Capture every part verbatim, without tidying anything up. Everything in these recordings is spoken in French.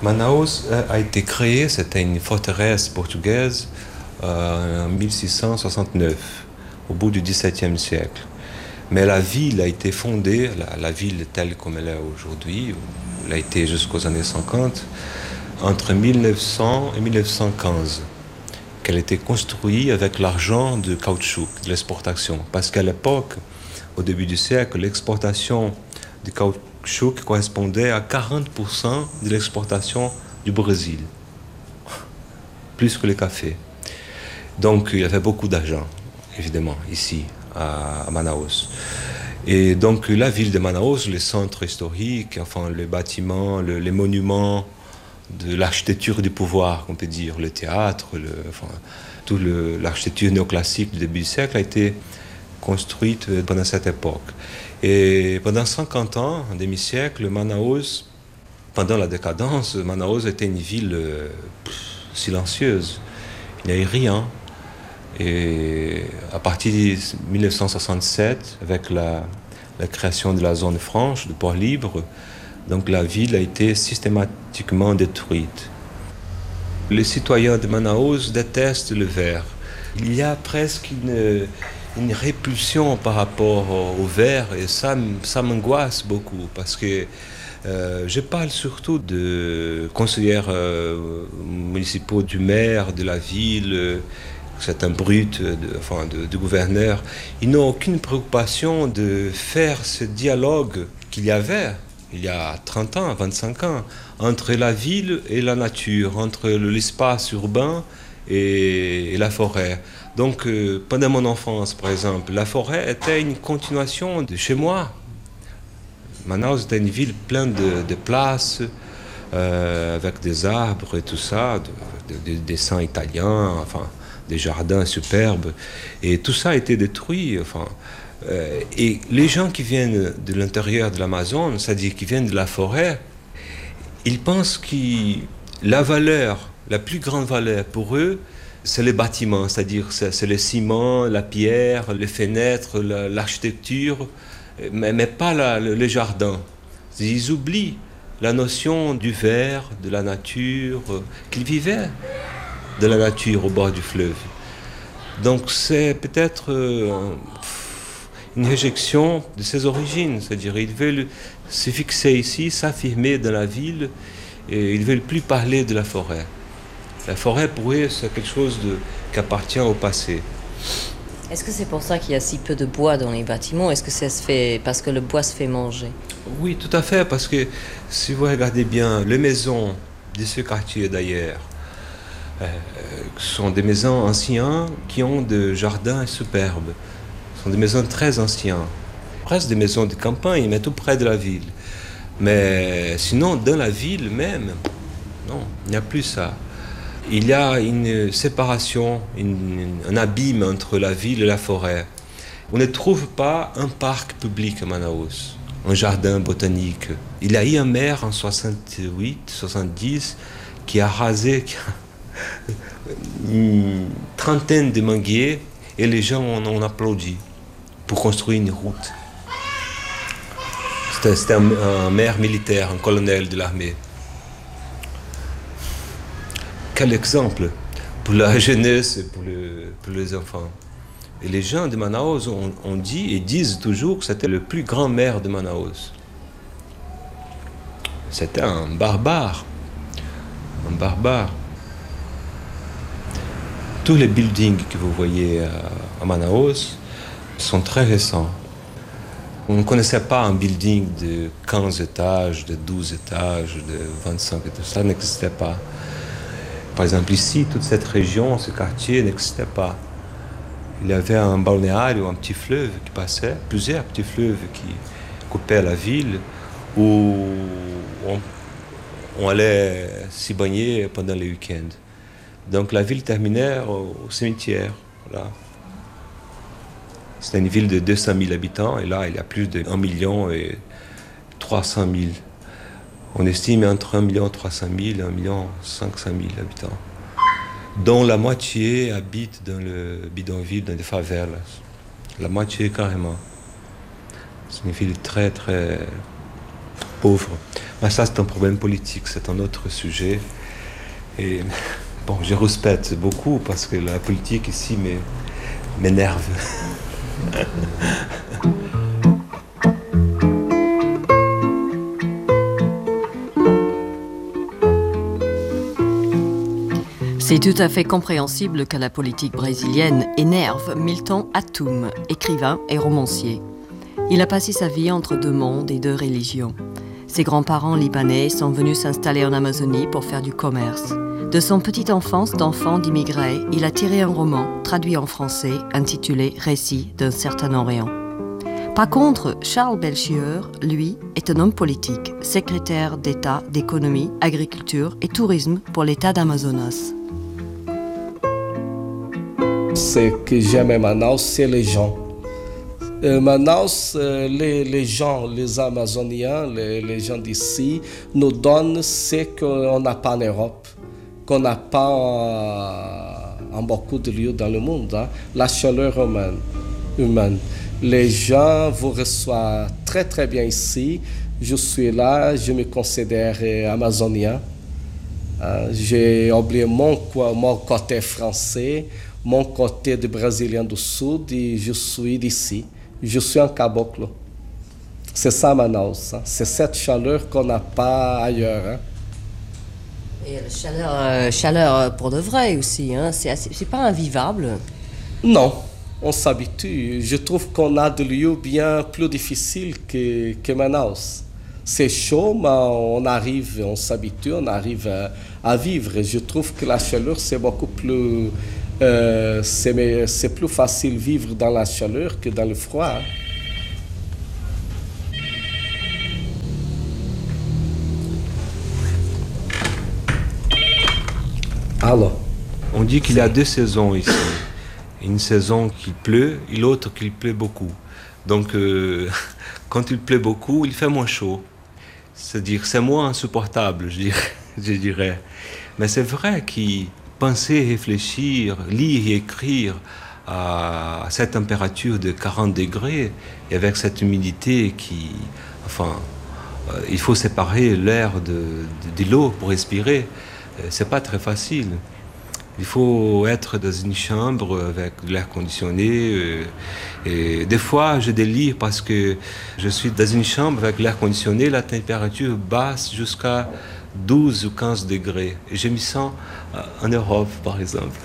Manaus a été créée, c'était une forteresse portugaise euh, en mille six cent soixante-neuf, au bout du dix-septième siècle. Mais la ville a été fondée, la, la ville telle comme elle est aujourd'hui, elle a été jusqu'aux années cinquante, entre mille neuf cents et mille neuf cent quinze, qu'elle a été construite avec l'argent du caoutchouc, de l'exportation. Parce qu'à l'époque, au début du siècle, l'exportation du caoutchouc correspondait à quarante pour cent de l'exportation du Brésil, plus que le café. Donc il y avait beaucoup d'argent, évidemment, ici, à Manaus. Et donc la ville de Manaus, les centres historiques, enfin les bâtiments, le, les monuments de l'architecture du pouvoir, on peut dire, le théâtre, le, enfin, toute l'architecture néoclassique du début du siècle a été construite pendant cette époque. Et pendant cinquante ans, un demi-siècle, Manaus, pendant la décadence, Manaus était une ville euh, silencieuse. Il n'y avait rien. Et à partir de mille neuf cent soixante-sept, avec la, la création de la zone franche, de port libre, donc la ville a été systématiquement détruite. Les citoyens de Manaus détestent le verre. Il y a presque une, une répulsion par rapport au verre et ça, ça m'angoisse beaucoup parce que euh, je parle surtout de conseillers euh, municipaux, du maire de la ville, euh, c'est un brut de, enfin, de, de gouverneur. Ils n'ont aucune préoccupation de faire ce dialogue qu'il y avait il y a trente ans, vingt-cinq ans, entre la ville et la nature, entre l'espace urbain et, et la forêt. Donc, euh, pendant mon enfance, par exemple, la forêt était une continuation de chez moi. Manaus était une ville pleine de, de places, euh, avec des arbres et tout ça, de, de, de, des dessins italiens, enfin, des jardins superbes. Et tout ça a été détruit, enfin... Euh, et les gens qui viennent de l'intérieur de l'Amazone, c'est-à-dire qui viennent de la forêt, ils pensent que la valeur, la plus grande valeur pour eux, c'est les bâtiments, c'est-à-dire c'est, c'est le ciment, la pierre, les fenêtres, la, l'architecture, mais, mais pas la, le, le jardin. Ils oublient la notion du verre, de la nature, euh, qu'ils vivaient de la nature au bord du fleuve. Donc c'est peut-être... Euh, une réjection de ses origines, c'est-à-dire ils veulent se fixer ici, s'affirmer dans la ville, et ils ne veulent plus parler de la forêt. La forêt, pour eux, c'est quelque chose de, qui appartient au passé. Est-ce que c'est pour ça qu'il y a si peu de bois dans les bâtiments? Est-ce que ça se fait parce que le bois se fait manger? Oui, tout à fait, parce que si vous regardez bien, les maisons de ce quartier d'ailleurs, euh, sont des maisons anciennes qui ont des jardins superbes. Ce sont des maisons très anciennes, presque des maisons de campagne, mais tout près de la ville. Mais sinon, dans la ville même, non, il n'y a plus ça. Il y a une séparation, une, un abîme entre la ville et la forêt. On ne trouve pas un parc public à Manaus, un jardin botanique. Il y a eu un maire en soixante-huit, soixante-dix qui a rasé qui a une trentaine de manguiers et les gens ont, ont applaudi pour construire une route. C'était, c'était un, un maire militaire, un colonel de l'armée. Quel exemple pour la jeunesse et pour, le, pour les enfants. Et les gens de Manaus ont, ont dit et disent toujours que c'était le plus grand maire de Manaus. C'était un barbare. Un barbare. Tous les buildings que vous voyez à Manaus sont très récents. On ne connaissait pas un building de quinze étages, de douze étages, de vingt-cinq étages. Ça n'existait pas. Par exemple, ici, toute cette région, ce quartier n'existait pas. Il y avait un balnéaire ou un petit fleuve qui passait, plusieurs petits fleuves qui coupaient la ville, où on, on allait s'y baigner pendant les week-ends. Donc la ville terminait au, au cimetière. Voilà. C'était une ville de deux cent mille habitants, et là, il y a plus de un million et trois cent mille. On estime entre un million trois cent mille et un million cinq cent mille habitants, dont la moitié habite dans le bidonville, dans les favelas. La moitié carrément. C'est une ville très, très pauvre. Ah, ça, c'est un problème politique, c'est un autre sujet. Et bon, je respecte beaucoup parce que la politique ici m'énerve. C'est tout à fait compréhensible que la politique brésilienne énerve Milton Atum, écrivain et romancier. Il a passé sa vie entre deux mondes et deux religions. Ses grands-parents libanais sont venus s'installer en Amazonie pour faire du commerce. De son petite enfance d'enfant d'immigrés, il a tiré un roman, traduit en français, intitulé « Récit d'un certain Orient ». Par contre, Charles Belchieur, lui, est un homme politique, secrétaire d'État d'économie, agriculture et tourisme pour l'État d'Amazonas. Ce que j'aime à Manaus, c'est les gens. Euh, Manaus, euh, les, les gens, les Amazoniens, les, les gens d'ici, nous donnent ce qu'on n'a pas en Europe, qu'on n'a pas en, en beaucoup de lieux dans le monde, hein. La chaleur humaine, humaine. Les gens vous reçoivent très très bien ici. Je suis là, je me considère amazonien. Hein. J'ai oublié mon, mon côté français, mon côté de Brésilien du Sud et je suis d'ici. Je suis un caboclo. C'est ça Manaus. Hein. C'est cette chaleur qu'on n'a pas ailleurs. Hein. Et la chaleur, euh, chaleur pour de vrai aussi, hein. C'est, assez, c'est pas invivable. Non, on s'habitue. Je trouve qu'on a des lieux bien plus difficiles que, que Manaus. C'est chaud, mais on arrive, on s'habitue, on arrive à, à vivre. Je trouve que la chaleur, c'est beaucoup plus... Euh, c'est, c'est plus facile vivre dans la chaleur que dans le froid. Alors, on dit qu'il y a deux saisons ici. Une saison qu'il pleut et l'autre qu'il pleut beaucoup. Donc, euh, quand il pleut beaucoup, il fait moins chaud. C'est-à-dire, c'est moins insupportable, je dirais. Je dirais. Mais c'est vrai qu'il penser, réfléchir, lire et écrire à cette température de quarante degrés et avec cette humidité qui, enfin, euh, il faut séparer l'air de, de, de l'eau pour respirer. Euh, c'est pas très facile. Il faut être dans une chambre avec de l'air conditionné. Euh, et des fois, je délire parce que je suis dans une chambre avec l'air conditionné, la température basse jusqu'à douze ou quinze degrés. Et je me sens en Europe, par exemple.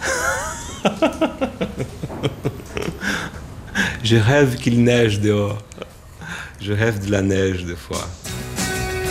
Je rêve qu'il neige dehors. Je rêve de la neige des fois.